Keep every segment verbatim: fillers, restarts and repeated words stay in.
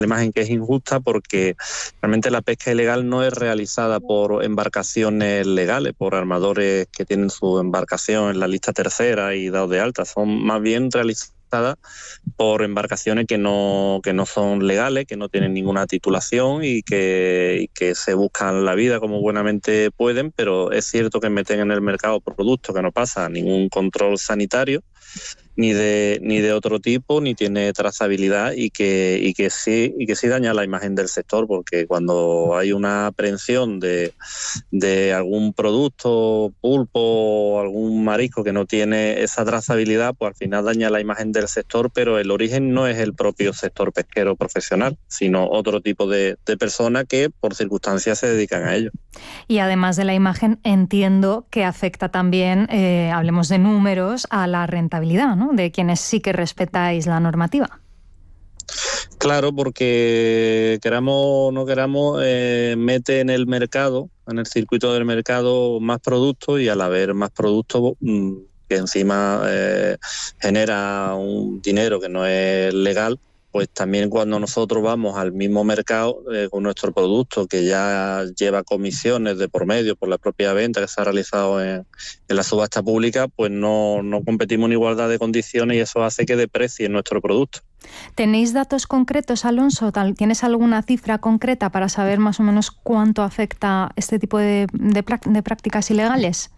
imagen que es injusta porque realmente la pesca ilegal no es realizada por embarcaciones legales, por armadores que tienen su embarcación en la lista tercera y dados de alta, son más bien realizadas por embarcaciones que no que no son legales, que no tienen ninguna titulación y que, y que se buscan la vida como buenamente pueden, pero es cierto que meten en el mercado productos que no pasan ningún control sanitario ni de ni de otro tipo, ni tiene trazabilidad y que y que sí y que sí daña la imagen del sector, porque cuando hay una aprehensión de, de algún producto, pulpo o algún marisco que no tiene esa trazabilidad, pues al final daña la imagen del sector, pero el origen no es el propio sector pesquero profesional, sino otro tipo de, de personas que por circunstancias se dedican a ello. Y además de la imagen, entiendo que afecta también, eh, hablemos de números, a la rentabilidad, ¿no?, de quienes sí que respetáis la normativa. Claro, porque queramos o no queramos, eh, mete en el mercado, en el circuito del mercado, más productos y al haber más productos, mmm, que encima eh, genera un dinero que no es legal, pues también cuando nosotros vamos al mismo mercado eh, con nuestro producto, que ya lleva comisiones de por medio por la propia venta que se ha realizado en, en la subasta pública, pues no, no competimos en igualdad de condiciones y eso hace que deprecie nuestro producto. ¿Tenéis datos concretos, Alonso? ¿Tienes alguna cifra concreta para saber más o menos cuánto afecta este tipo de, de, de prácticas ilegales?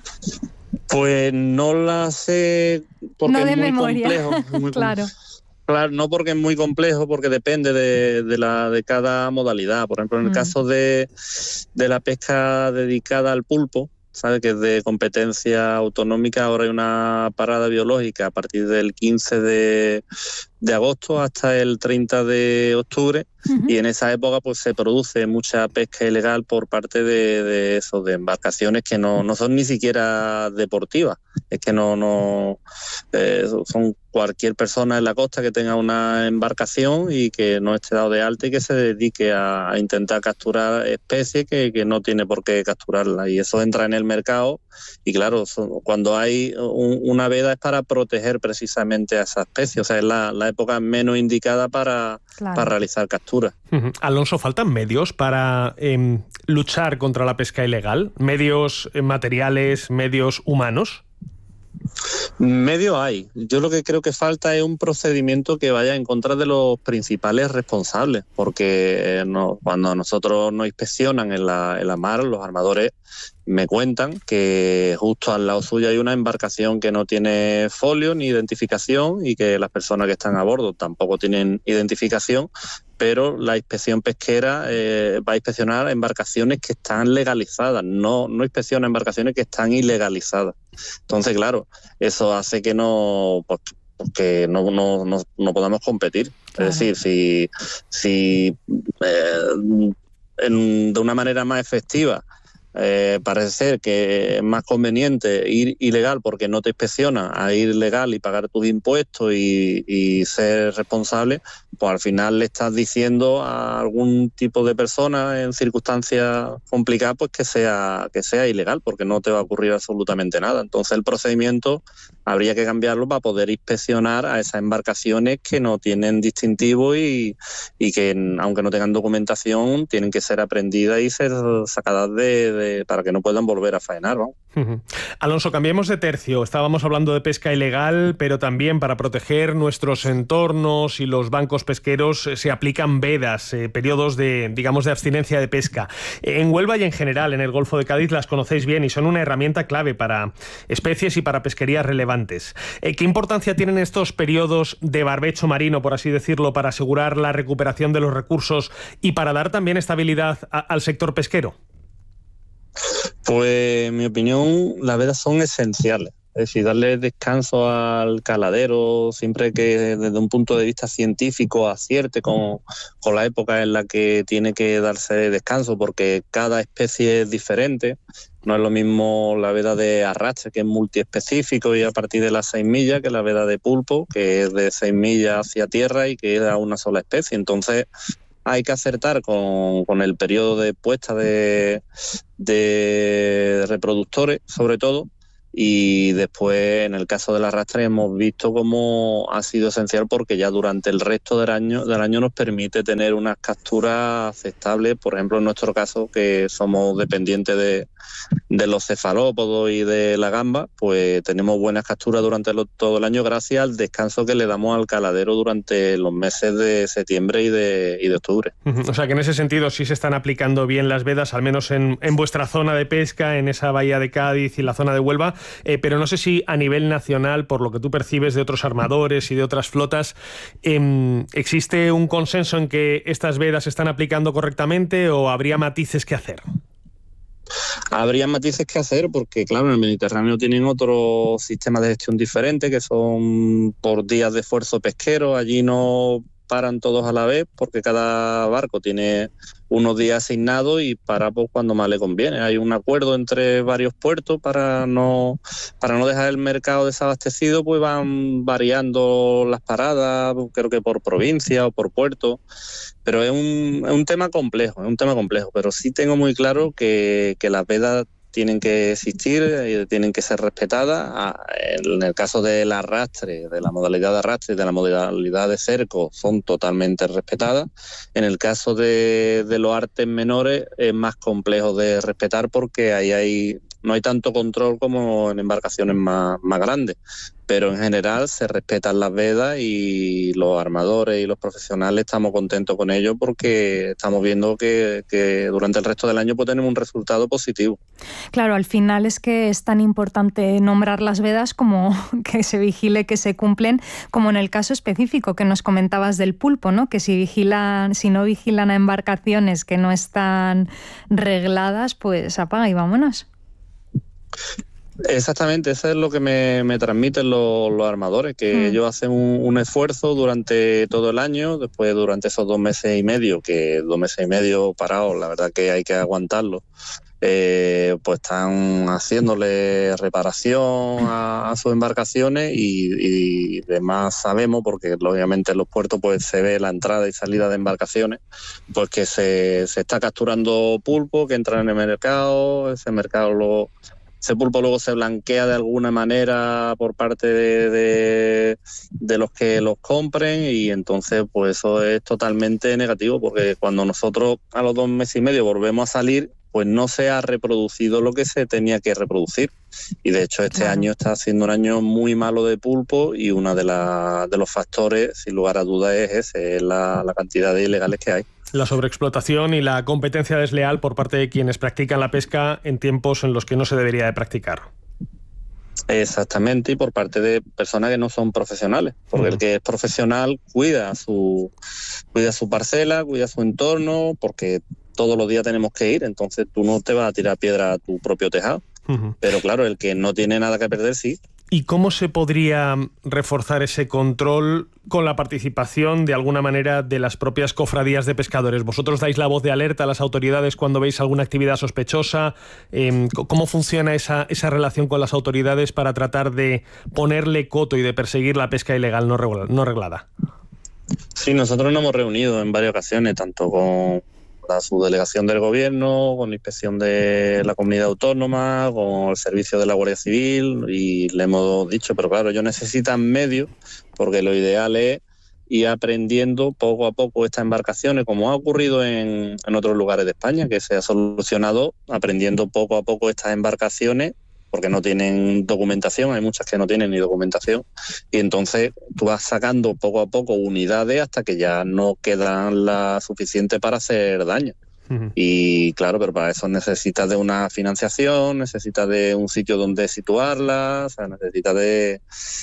Pues no la sé porque no de es muy memoria. complejo. Muy Claro. Claro, no porque es muy complejo, porque depende de, de, la, de cada modalidad. Por ejemplo, en el mm. caso de, de la pesca dedicada al pulpo, sabe que es de competencia autonómica, ahora hay una parada biológica a partir del quince de agosto hasta el treinta de octubre, uh-huh. y en esa época pues se produce mucha pesca ilegal por parte de, de eso, de embarcaciones que no, no son ni siquiera deportivas, es que no, no eh, son cualquier persona en la costa que tenga una embarcación y que no esté dado de alta y que se dedique a, a intentar capturar especies que, que no tiene por qué capturarla, y eso entra en el mercado. Y claro, son, cuando hay un, una veda es para proteger precisamente a esa especie, o sea, es la, la época menos indicada para, claro. para realizar capturas. Uh-huh. Alonso, ¿faltan medios para eh, luchar contra la pesca ilegal? ¿Medios eh, materiales, medios humanos? Medios hay. Yo lo que creo que falta es un procedimiento que vaya en contra de los principales responsables, porque eh, no, cuando nosotros nos inspeccionan en la, en la mar, los armadores me cuentan que justo al lado suyo hay una embarcación que no tiene folio ni identificación y que las personas que están a bordo tampoco tienen identificación, pero la inspección pesquera eh, va a inspeccionar embarcaciones que están legalizadas, no, no inspecciona embarcaciones que están ilegalizadas. Entonces, claro, eso hace que no, pues, que no, no, no, no podamos competir. Claro. Es decir, si, si eh, en, de una manera más efectiva Eh, parece ser que es más conveniente ir ilegal porque no te inspecciona a ir legal y pagar tus impuestos y, y ser responsable, pues al final le estás diciendo a algún tipo de persona en circunstancias complicadas pues que sea, que sea ilegal, porque no te va a ocurrir absolutamente nada. Entonces el procedimiento habría que cambiarlo para poder inspeccionar a esas embarcaciones que no tienen distintivo y, y que, aunque no tengan documentación, tienen que ser aprendidas y ser sacadas de, de para que no puedan volver a faenar, ¿no? Uh-huh. Alonso, cambiemos de tercio. Estábamos hablando de pesca ilegal, pero también para proteger nuestros entornos y los bancos pesqueros se aplican vedas, eh, periodos de, digamos, de abstinencia de pesca. En Huelva y en general en el Golfo de Cádiz las conocéis bien y son una herramienta clave para especies y para pesquerías relevantes. Eh, ¿Qué importancia tienen estos periodos de barbecho marino, por así decirlo, para asegurar la recuperación de los recursos y para dar también estabilidad a, al sector pesquero? Pues en mi opinión las vedas son esenciales, es decir, darle descanso al caladero siempre que desde un punto de vista científico acierte con, con la época en la que tiene que darse descanso, porque cada especie es diferente. No es lo mismo la veda de arrastre, que es multiespecífico y a partir de las seis millas, que la veda de pulpo, que es de seis millas hacia tierra y que es a una sola especie. Entonces hay que acertar con, con el periodo de puesta de, de reproductores, sobre todo, Y después, en el caso del arrastre, hemos visto cómo ha sido esencial porque ya durante el resto del año del año nos permite tener unas capturas aceptables. Por ejemplo, en nuestro caso, que somos dependientes de, de los cefalópodos y de la gamba, pues tenemos buenas capturas durante lo, todo el año gracias al descanso que le damos al caladero durante los meses de septiembre y de, y de octubre. O sea que en ese sentido sí se están aplicando bien las vedas, al menos en, en vuestra zona de pesca, en esa bahía de Cádiz y la zona de Huelva. Eh, pero no sé si a nivel nacional, por lo que tú percibes de otros armadores y de otras flotas, eh, ¿existe un consenso en que estas vedas se están aplicando correctamente o habría matices que hacer? Habría matices que hacer porque, claro, en el Mediterráneo tienen otros sistemas de gestión diferentes que son por días de esfuerzo pesquero. Allí no paran todos a la vez porque cada barco tiene unos días asignados y para pues, cuando más le conviene. Hay un acuerdo entre varios puertos para no para no dejar el mercado desabastecido, pues van variando las paradas, creo que por provincia o por puerto. Pero es un, es un tema complejo, es un tema complejo, pero sí tengo muy claro que, que las vedas tienen que existir, eh, tienen que ser respetadas. En el caso del arrastre, de la modalidad de arrastre y de la modalidad de cerco, son totalmente respetadas. En el caso de, de los artes menores es más complejo de respetar porque ahí hay no hay tanto control como en embarcaciones más, más grandes. Pero en general se respetan las vedas y los armadores y los profesionales estamos contentos con ello porque estamos viendo que, que durante el resto del año pues, tenemos un resultado positivo. Claro, al final es que es tan importante nombrar las vedas como que se vigile que se cumplen, como en el caso específico que nos comentabas del pulpo, ¿no? Que si vigilan, si no vigilan a embarcaciones que no están regladas, pues apaga y vámonos. Exactamente, eso es lo que me, me transmiten los, los armadores, que mm. ellos hacen un, un esfuerzo durante todo el año, después durante esos dos meses y medio, que dos meses y medio parados, la verdad que hay que aguantarlo, eh, pues están haciéndole reparación a, a sus embarcaciones y, y demás sabemos, porque lógicamente en los puertos pues se ve la entrada y salida de embarcaciones, pues que se, se está capturando pulpo que entran en el mercado, ese mercado lo... Ese pulpo luego se blanquea de alguna manera por parte de, de, de los que los compren y entonces pues eso es totalmente negativo porque cuando nosotros a los dos meses y medio volvemos a salir pues no se ha reproducido lo que se tenía que reproducir y de hecho este claro. año está siendo un año muy malo de pulpo y uno de, la, de los factores sin lugar a dudas es ese, es la, la cantidad de ilegales que hay. La sobreexplotación y la competencia desleal por parte de quienes practican la pesca en tiempos en los que no se debería de practicar. Exactamente, y por parte de personas que no son profesionales, porque uh-huh. el que es profesional cuida su, cuida su parcela, cuida su entorno, porque todos los días tenemos que ir, entonces tú no te vas a tirar piedra a tu propio tejado. Uh-huh. Pero claro, el que no tiene nada que perder sí. ¿Y cómo se podría reforzar ese control con la participación, de alguna manera, de las propias cofradías de pescadores? ¿Vosotros dais la voz de alerta a las autoridades cuando veis alguna actividad sospechosa? Eh, ¿Cómo funciona esa, esa relación con las autoridades para tratar de ponerle coto y de perseguir la pesca ilegal no reglada? Sí, nosotros nos hemos reunido en varias ocasiones, tanto con la subdelegación del gobierno, con la inspección de la comunidad autónoma, con el servicio de la Guardia Civil y le hemos dicho, pero claro, ellos necesitan medios porque lo ideal es ir aprendiendo poco a poco estas embarcaciones, como ha ocurrido en, en otros lugares de España, que se ha solucionado aprendiendo poco a poco estas embarcaciones porque no tienen documentación, hay muchas que no tienen ni documentación, y entonces tú vas sacando poco a poco unidades hasta que ya no quedan las suficientes para hacer daño. Uh-huh. Y claro, pero para eso necesitas de una financiación, necesitas de un sitio donde situarlas, o sea, necesitas de,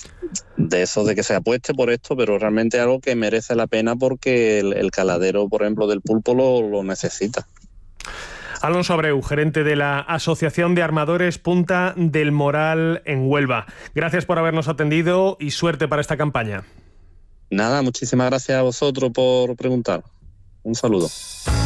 de eso, de que se apueste por esto, pero realmente es algo que merece la pena porque el, el caladero, por ejemplo, del pulpo lo, lo necesita. Alonso Abreu, gerente de la Asociación de Armadores Punta del Moral en Huelva. Gracias por habernos atendido y suerte para esta campaña. Nada, muchísimas gracias a vosotros por preguntar. Un saludo.